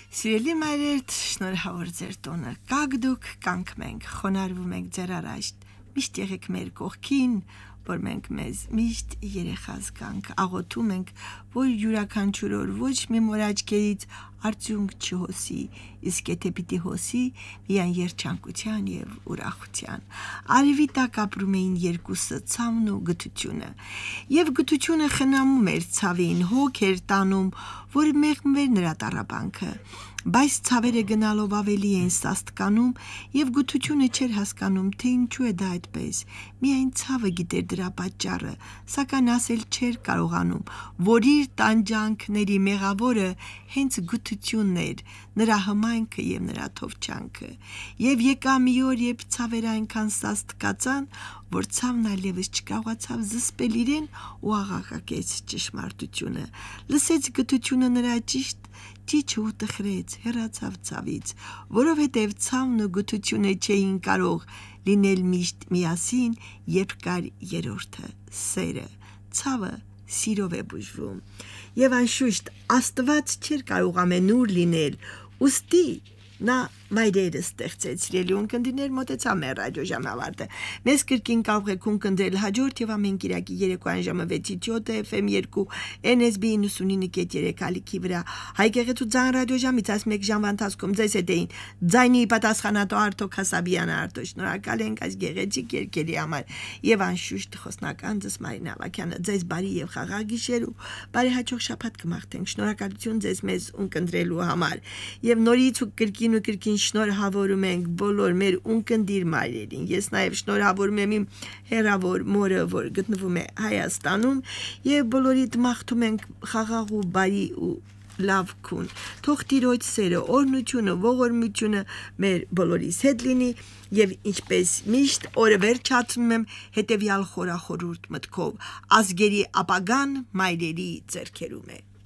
Սիրելի մայրեր, շնորհավոր ձեր տոնը, կաք դուք, կանք մենք, խոնարհվում ենք ձեր առաջ, միշտ եղեք մեր կողքին, որ մենք մեզ միշտ երեխա զգանք, աղոթում ենք, որ յուրաքանչյուր օր ոչ մի մոր աչքերից արդյունք չհոսի, իսկ եթե պիտի հոսի, միայն երջանկության և ուրախության։ Արևի տակ ապրում էին երկուսը, ցավն ու գթությունը, և գթությունը խնամում էր ցավին, հոգ էր տանում, որ մեղմվեր նրա տառապանքը, բայց ցավերը գնալով ավելի էին սաստկանում և գթությունը չէր հասկանում, թե ինչու է դա այդպես, միայն ցավը գիտեր դրա պատճառը, սակայն ասել չէր կարողանում, որ իր տանջանքների մեղավորը հենց գթությունն էր, նրա հմայքը և նրա թովչանքը, և եկա մի օր, երբ ցավերը այնքան սաստկացան, որ ցավն այլևս չկարողացավ զսպել իրեն ու աղաղակեց ճշմարտությունը, լսեց գթությունը նրա ճիշտ ճիչը ու տխրեց, հեռացավ ցավից, որովհետև ցավն ու գթությունը չէին կարող լինել միշտ միասին, երբ կար երրորդը, սերը, ցավը սիրով է բուժվում, և անշուշտ Աստված չէր կարող ամենուր լինել, ուստի նա մայրերը ստեղծեց, սիրելի ունկնդիրներ, մոտեցավ մեր ռադիոժամի ավարտը, մեզ կրկին կարող եք ունկնդրել հաջորդ և ամեն կիրակի երեկոյան ժամը 6-ից 7 FM 2 NSB 99.3 ալիքի վրա, հայկեղեցու ձայն ռադիոժամից այս մեկ ժամվա ընթացքում ձեզ հետ էին ձայնի պատասխանատու Արտոք Հասաբյանը, Արտո, շնորհակալ ենք այս գեղեցիկ երգերի համար և անշուշտ խոսնական ձեզ Մարինա Ավագյանը, ձեզ բարի և խաղաղ գիշեր ու բարեհաճող շաբաթ կմաղթենք, շնորհակալություն ձեզ մեզ ունկնդրելու համար և նորից ու կրկին շնորհավորում ենք բոլոր մեր ունկնդիր մայրերին, ես նաև շնորհավորում եմ իմ հեռավոր մորը, որ գտնվում է Հայաստանում և բոլորիդ մաղթում ենք խաղաղ ու բարի ու լավ քուն, թող Տիրոջ սերը, օրհնությունը, ողորմությունը մեր բոլորիս հետ լինի և ինչպես միշտ օրը վերջացնում եմ հետևյալ խորախորհուրդ մտքով, ազգերի ապագան մայրերի ձեռքերում է։